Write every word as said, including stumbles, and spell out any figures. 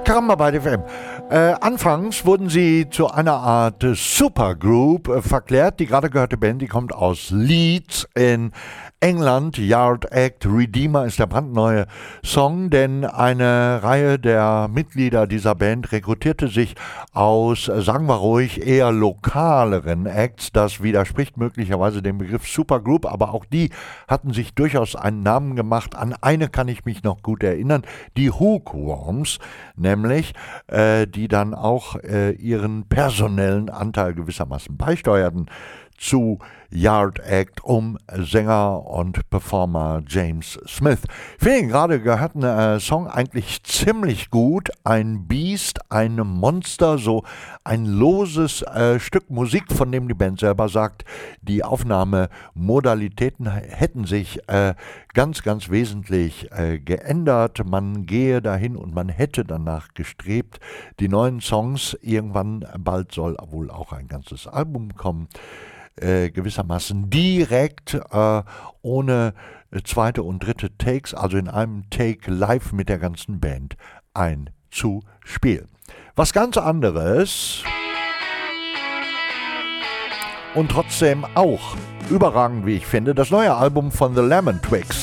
Karamba bei F M. Äh, anfangs wurden sie zu einer Art Supergroup äh, verklärt. Die gerade gehörte Band, die kommt aus Leeds in England. Yard Act Redeemer ist der brandneue Song, denn eine Reihe der Mitglieder dieser Band rekrutierte sich aus, äh, sagen wir ruhig, eher lokaleren Acts. Das widerspricht möglicherweise dem Begriff Supergroup, aber auch die hatten sich durchaus einen Namen gemacht. An eine kann ich mich noch gut erinnern, die Hookworms, nämlich, äh, die dann auch äh, ihren personellen Anteil gewissermaßen beisteuerten zu Yard Act um Sänger und Performer James Smith. Ich finde, gerade gehört ein äh, Song eigentlich ziemlich gut. Ein Biest, ein Monster, so ein loses äh, Stück Musik, von dem die Band selber sagt, die Aufnahmemodalitäten hätten sich äh, ganz, ganz wesentlich äh, geändert. Man gehe dahin und man hätte danach gestrebt, die neuen Songs, irgendwann bald soll wohl auch ein ganzes Album kommen, Äh, gewissermaßen direkt, äh, ohne äh, zweite und dritte Takes, also in einem Take live mit der ganzen Band einzuspielen. Was ganz anderes und trotzdem auch überragend, wie ich finde, das neue Album von The Lemon Twigs.